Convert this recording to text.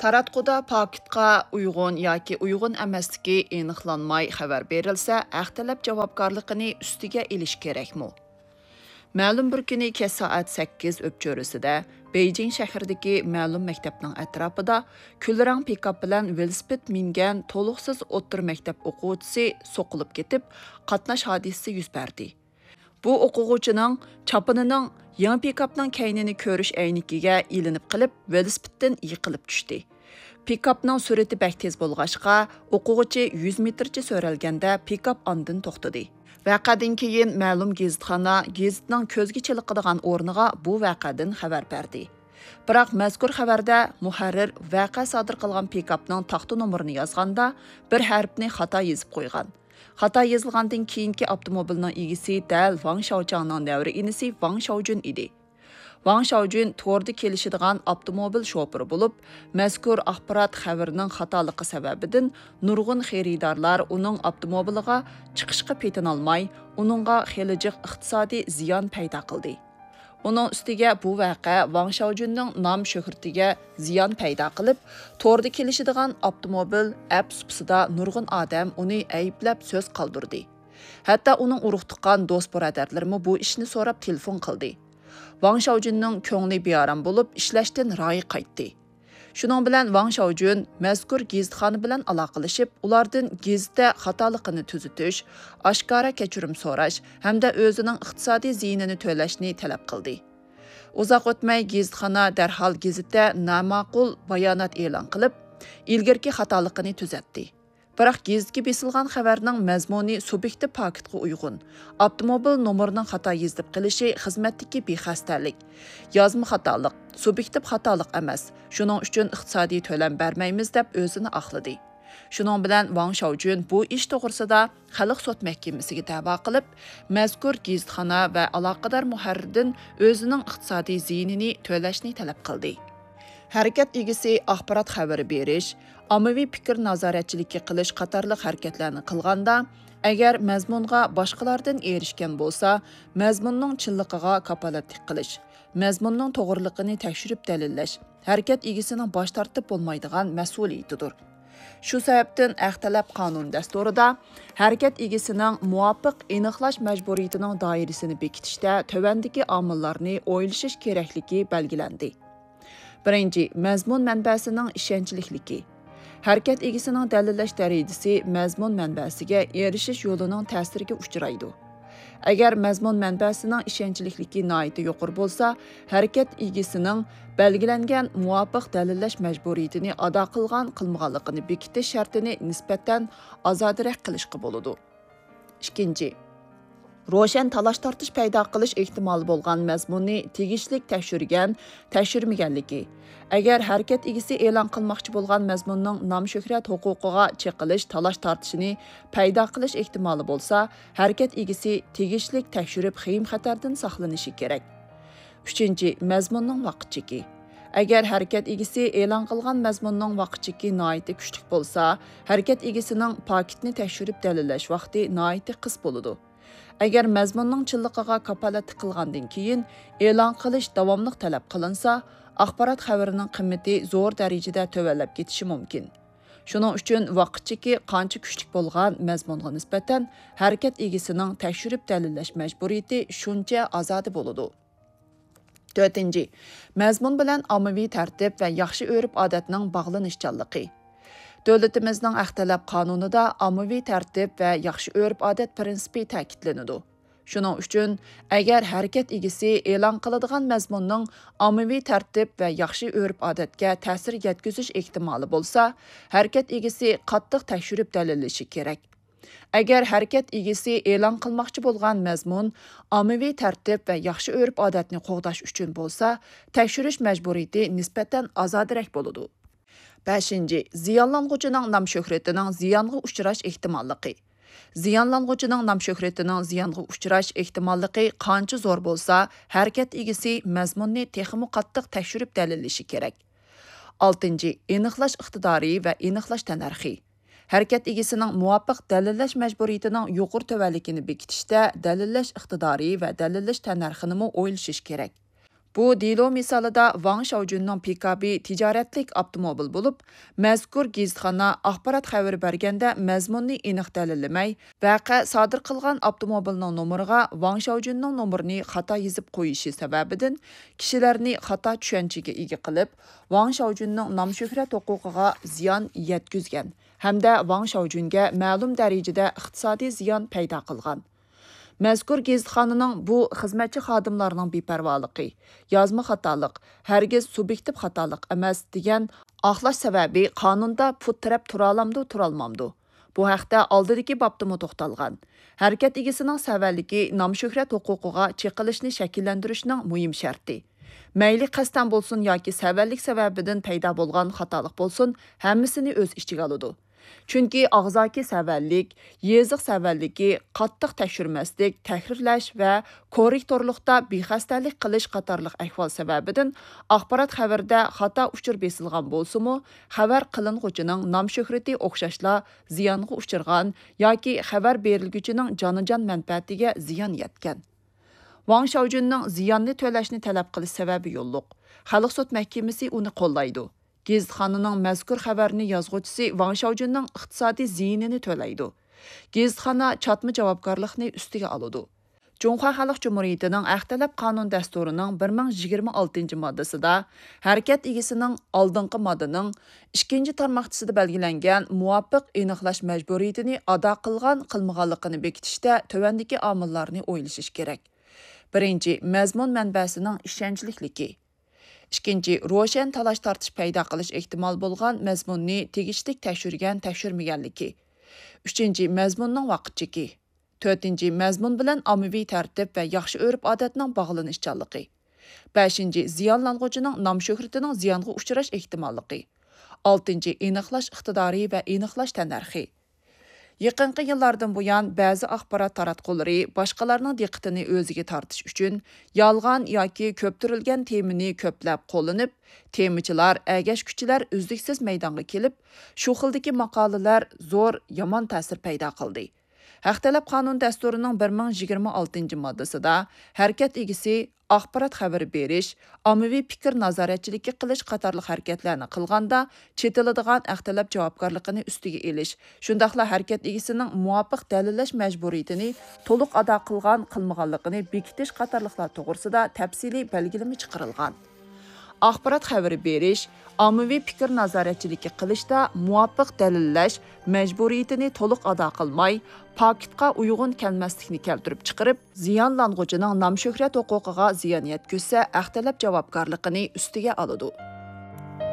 Taratquda paketga uyg'un yoki uyg'un emasligi aniqlanmay xabar berilsa, haq javobgarligini ustiga elish kerakmi? Ma'lum bir kuni kech soat 8 o'pcho'risida Beijing shahridagi ma'lum maktabning atrofida kulrang pikap bilan velosiped mingan to'liqsiz o'ttir maktab o'quvchisi so'qilib ketib, qatnash hodisasi yuz berdi. Bu o'quvchining chopinining yangi pikapning kaynini ko'rish aynikiga ilinib qilib, velosipeddan yiqilib tushdi. Pikapning surati bak tez bo'lg'achqa, o'quvchi 100 metrcha so'ralganda pikap ondan to'xtadi. Vaqadan keyin ma'lum gazetning ko'zga chiliqadigan o'rniga bu vaqadan xabar berdi. Biroq mazkur xabarda muharrir vaqa sodir qilgan pikapning taxta nomerini yozganda bir harfni xato yozib qo'ygan. Xato yozilgandan keyingi avtomobilning egisi dal Wang Shaochangning davri inisi Wang Shaojun edi. Wang Shaojun to'rda kelishadigan avtomobil shofiri bo'lib, mazkur axborot xabarining xatoligi sababidan nurg'un xaridorlar uning avtomobiliga chiqishga petinolmay, uningga xelijiq iqtisodiy ziyon paydo qildi. Uning ustiga bu vaqa Wang Shaojunning nom shuhratiga ziyon paydo qilib, to'rda kelishadigan avtomobil apsupsida nurg'un odam uni ayblab so'z qoldirdi. Hatto uning urug' tuqqan do'st birodarlarimi bu ishni so'rab telefon qildi. Wang Shaojunning ko'ngli bearam bo'lib, ishlashdan royi qaytdi. Shuning bilan Wang Shaojun mazkur gazetxona bilan aloqalashib, ulardan gazetda xatoligini tuzitish, oshkora kechirim so'rash hamda o'zining iqtisodiy ziyinini to'lashni talab qildi. Uzoq o'tmay gazetxona darhol gazetda namaqul bayonot e'lon qilib, ilgirki xatoligini tuzatdi. Biroq gazetga besilgan xabarning mazmuni subyektiv paketga uyg'un. Avtomobil nomerining xato yozib qilishi xizmatdagi bexastalik. Yozma xatolik, subyektiv xatolik emas. Shuning uchun iqtisodiy to'lam bermaymiz deb o'zini oqladi. Shuning bilan Wang Shaojun bu ish to'g'risida xalq sud mahkamasiga da'vo qilib, mazkur gazetxona va aloqador muharrirdan o'zining iqtisodiy ziyinini to'lashni talab qildi. Harakat egisi axborot xabari berish, ommaviy fikr nazoratchiligi qilish qatorliq harakatlarni qilganda, agar mazmunga boshqalardan erishgan bo'lsa, mazmunning chinligiga kapolatlik qilish, mazmunning to'g'riliqini tekshirib dalillash, harakat egisining bosh tortib bo'lmaydigan mas'uliyatidir. Shu sababdan Ahtalab qonun dasturida harakat egisining muvofiq aniqlash majburiyatining doirasini bekitishda tövandagi omillarni o'ylashish kerakligi belgilandi. Birinchi, mazmun manbasining ishonchlikligi. Harakat egisining dalillash darajasi mazmun manbasiga erishish yo'lining ta'siriga uchraydi. Agar mazmun manbasining ishonchlikligi nihoyatda yuqori bo'lsa, harakat egisining belgilangan muvofiq dalillash majburiyatini ado qilmaganligini bekitish shartini nisbatan ozodroq qilishga bo'ladi. Ikkinchi, ro'shan talash tortish paydo qilish ehtimoli bo'lgan mazmunni tegishlik tekshirmaganligi. Agar harakat egisi e'lon qilmoqchi bo'lgan mazmunning nom shuhrat huquqiga cheqilish talash tortishini paydo qilish ehtimoli bo'lsa, harakat egisi tegishlik tekshirib xim xatardan saqlanishi kerak. Uchinchi, mazmunning vaqtchiki. Agar harakat egisi e'lon qilgan mazmunning vaqtchiki nihoyatda kuchli bo'lsa, harakat egisining paketni tekshirib dalillash vaqti nihoyatda qis bo'ladi. Agar mazmunning chinligiga kapolat qilgandan keyin e'lon qilish davomli talab qilinsa, axborot xabarining qiymati zo'r darajada to'valab ketishi mumkin. Shuning uchun vaqtchiki qancha kuchli bo'lgan mazmunga nisbatan harakat egisining tekshirib dalillash majburiyati shuncha azodi bo'ladi. To'rtinchi, mazmun bilan ommaviy tartib va yaxshi urf-odatning bog'lanishchanligi. Davlatimizning Ahtalab qonunida ommaviy tartib va yaxshi urf-odat prinsipi ta'kidlanadi. Shuning uchun, agar harakat egisi e'lon qiladigan mazmunning ommaviy tartib va yaxshi urf-odatga ta'sir yetkazish ehtimoli bo'lsa, harakat egisi qattiq tekshirib dalillashi kerak. Agar harakat egisi e'lon qilmoqchi bo'lgan mazmun ommaviy tartib va yaxshi urf-odatni qo'g'dash uchun bo'lsa, tekshirish majburiyati nisbatan ozodroq bo'ladi. 5. Ziyonlanuvchining nom shuhratining ziyonga uchrash ehtimolligi. Ziyonlanuvchining nom shuhratining ziyonga uchrash ehtimolligi qancha zo'r bo'lsa, harakat egisi mazmunni texmi qattiq tekshirib dalillashi kerak. 6. Aniqlash iqtidori va aniqlash tanarxi. Harakat egisining muvofiq dalillash majburiyatining yuqori tuvanligini bekitishda dalillash iqtidori va dalillash tanarxini o'ylashish kerak. Bu delo misolida Wang Shaojunning pikabi tijoratlik avtomobil bo'lib, mazkur gazitxona axborot xabar berganda mazmunni aniq dalillamay, vaqa sodir qilgan avtomobilning nomeriga Wang Shaojunning nomerini xato yozib qo'yishi sababidan kishilarni xato tushunchaga ega qilib, Wang Shaojunning nom shuhrat huquqiga ziyon yetkazgan hamda Wang Shaojunga ma'lum darajada iqtisodiy ziyon paydo qilgan. Mazkur gazitxonaning bu xizmatchi xodimlarning beparvoligi, yozma xatolik, hargiz subyektiv xatolik emas degan oqlash sababi qonunda put tirab turolmamdu. Bu haqda oldidagi bobda to'xtalgan. Harakat egasining savaligi nom shuhrat huquqiga cheqilishni shakllantirishning muhim sharti. Mayli qasddan bo'lsin yoki savallik sababidan paydo bo'lgan xatolik bo'lsin, hammasini o'z ichiga oladi. Chunki og'zaki savallik, yeziq savalligi, qattiq tekshirmaslik, tahrirlash va korrektorlikda bexastalik qilish qatorliq ahvol sababidan axborot xabarda xato uchur besilgan bo'lsa-mu, xabar qilinguchining nom shuhrati o'xshashla ziyonga uchirgan yoki xabar berilguchining jonajon manfaatiga ziyon yetgan. Wang Shaojunning ziyonni to'lashni talab qilish sababi yo'qliq. Xalq sud mahkamasi uni qo'llaydi. Gazitxonaning mazkur xabarni yozg'uvchisi Wang Shaojunning iqtisodiy ziyinini to'laydi. Gazitxona chatma javobgarlikni ustiga oladi. Junxo Xalq Cumhuriyetining Ahtalab qonun dasturining 1026-moddasida harakat egasining oldingi moddaning 2-tarmoqchisida belgilangan muvofiq aniqlash majburiyatini ado qilmaganligini bekitishda tövandagi omillarni o'ylashish kerak. Birinchi, mazmun manbasining ishonchlikligi. Ikkinchi, ro'shan talash tortish paydo qilish ehtimol bo'lgan mazmunni tegishli tekshirmaganligi. Uchinchi, mazmunning vaqtchiki. To'rtinchi, mazmun bilan ommaviy tartib va yaxshi urf-odatning bog'lanishchanligi. Beshinchi, ziyonlanuvchining nom shuhratining ziyonga uchrash ehtimolligi. Oltinchi, aniqlash iqtidori va aniqlash tannarxi. Yaqinqi yillardan buyon ba'zi axborot taratqullari boshqalarning diqqatini o'ziga tortish uchun yolg'on yoki ko'ptirilgan temani ko'plab qo'llanib, temachilar, agashkuchilar uzluksiz maydonga kelib, shu xildagi maqolalar zo'r yomon ta'sir paydo qildi. Haqtalab qonun dasturining 1026-moddasida harakat egasi axborot xabar berish, ommaviy fikr nazoratchiligi qilish qatorliq harakatlarni qilganda chetiladigan haqtalab javobgarligini ustiga elish, shundaqla harakat egasining muvofiq dalillash majburiyatini to'liq ado qilmaganligini bekitish qatorliqlar to'g'risida tafsiliy belgilama chiqarilgan. Axborot xabar berish, ommaviy fikr nazoratchiligi qilishda muvofiq dalillash majburiyatini to'liq ado qilmay, paketga uyg'un kelmaslikni keltirib chiqarib, ziyonlanuvchining nom shuhrat huquqiga ziyon yetkazsa, haqtalab javobgarligini ustiga oladi.